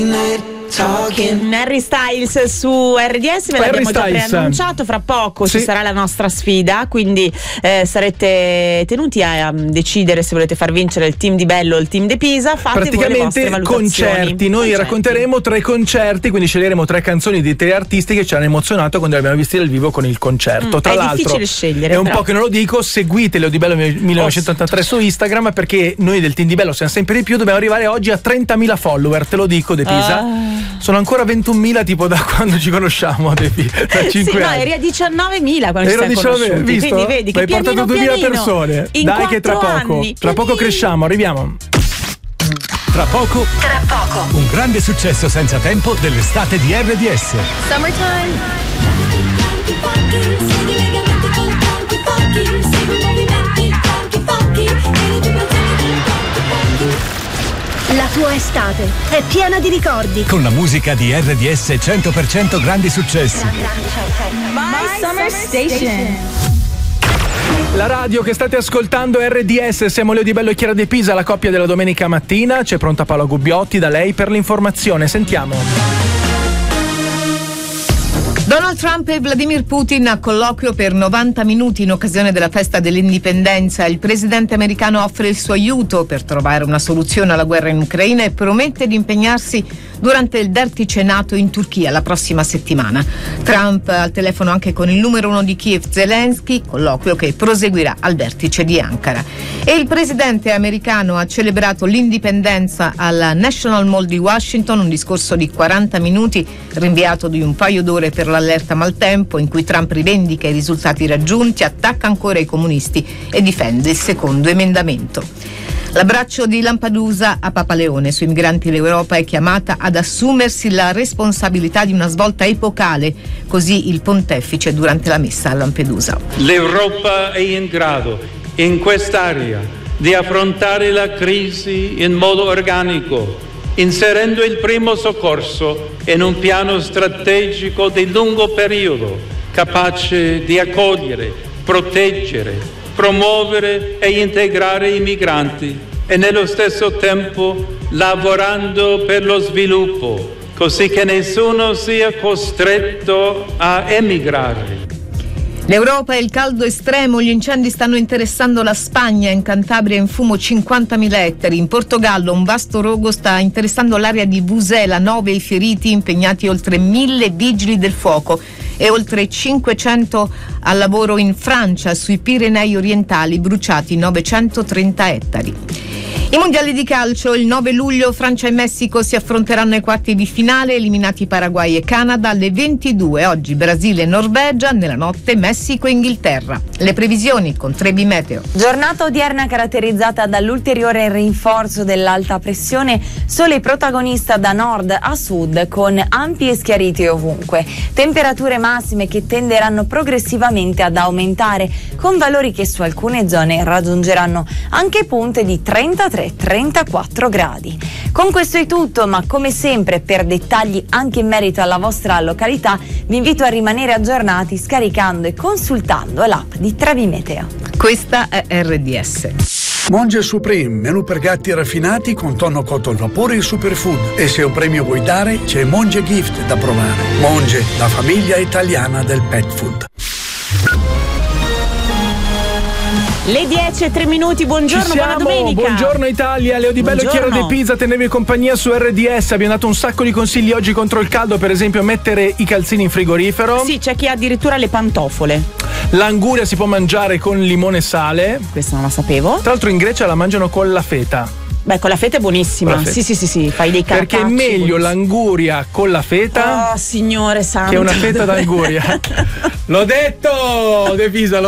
Harry Styles su RDS, ve l'abbiamo già preannunciato, fra poco ci sarà la nostra sfida, quindi sarete tenuti a decidere se volete far vincere il team di Bello o il team di Pisa. Fate praticamente voi le vostre valutazioni. concerti, noi racconteremo 3 concerti, quindi sceglieremo 3 canzoni di 3 artisti che ci hanno emozionato quando li abbiamo visti dal vivo con il concerto. Tra l'altro difficile scegliere, è un po' che non lo dico, seguite Leo Di Bello 1983 su Instagram, perché noi del team di Bello siamo sempre di più, dobbiamo arrivare oggi a 30.000 follower, te lo dico De Pisa. Sono ancora 21.000 tipo da quando ci conosciamo, da 5 anni. Eri a 19.000 quando ci siamo conosciuti, visto? Quindi vedi che hai portato 2.000 persone. Dai che tra poco cresciamo, arriviamo. Tra poco un grande successo senza tempo dell'estate di RDS. Summertime. La tua estate è piena di ricordi. Con la musica di RDS 100% grandi successi. My Summer Station. La radio che state ascoltando è RDS, siamo Leo Di Bello e Chiara De Pisa, la coppia della domenica mattina. C'è pronta Paola Gubbiotti, da lei per l'informazione. Sentiamo. Donald Trump e Vladimir Putin a colloquio per 90 minuti in occasione della festa dell'indipendenza. Il presidente americano offre il suo aiuto per trovare una soluzione alla guerra in Ucraina e promette di impegnarsi durante il vertice NATO in Turchia la prossima settimana. Trump al telefono anche con il numero 1 di Kiev, Zelensky, colloquio che proseguirà al vertice di Ankara. E il presidente americano ha celebrato l'indipendenza alla National Mall di Washington, un discorso di 40 minuti rinviato di un paio d'ore per l'allerta maltempo, in cui Trump rivendica i risultati raggiunti, attacca ancora i comunisti e difende il secondo emendamento. L'abbraccio di Lampedusa a Papa Leone. Sui migranti l'Europa è chiamata ad assumersi la responsabilità di una svolta epocale, così il pontefice durante la messa a Lampedusa. L'Europa è in grado, in quest'area, di affrontare la crisi in modo organico, inserendo il primo soccorso in un piano strategico di lungo periodo, capace di accogliere, proteggere, promuovere e integrare i migranti e nello stesso tempo lavorando per lo sviluppo, così che nessuno sia costretto a emigrare. L'Europa e il caldo estremo, gli incendi stanno interessando la Spagna, in Cantabria in fumo 50.000 ettari, in Portogallo un vasto rogo sta interessando l'area di Busela, 9 i feriti, impegnati oltre 1.000 vigili del fuoco e oltre 500 al lavoro in Francia, sui Pirenei orientali, bruciati 930 ettari. I mondiali di calcio, il 9 luglio Francia e Messico si affronteranno ai quarti di finale, eliminati Paraguay e Canada alle 22. Oggi Brasile e Norvegia, nella notte Messico e Inghilterra. Le previsioni con Trebi Meteo. Giornata odierna caratterizzata dall'ulteriore rinforzo dell'alta pressione, sole protagonista da nord a sud con ampi e schiariti ovunque. Temperature massime che tenderanno progressivamente ad aumentare, con valori che su alcune zone raggiungeranno anche punte di 33-34 gradi. Con questo è tutto, ma come sempre per dettagli anche in merito alla vostra località vi invito a rimanere aggiornati scaricando e consultando l'app di Trebi Meteo. Questa è RDS. Monge Supreme, menù per gatti raffinati con tonno cotto al vapore e superfood. E se un premio vuoi dare, c'è Monge Gift da provare. Monge, la famiglia italiana del pet food. Le 10:03, buongiorno, buona domenica. Buongiorno Italia, Leo Di Bello e Chiara De Pisa, tenevi compagnia su RDS. Abbiamo dato un sacco di consigli oggi contro il caldo, per esempio mettere i calzini in frigorifero. Sì, c'è chi ha addirittura le pantofole. L'anguria si può mangiare con limone e sale. Questa non la sapevo. Tra l'altro in Grecia la mangiano con la feta. Beh, con la feta è buonissima. Sì, fai dei carpacci. Perché è meglio l'anguria con la feta. Oh, Signore santo. Che una feta d'anguria. L'ho detto, De Pisa,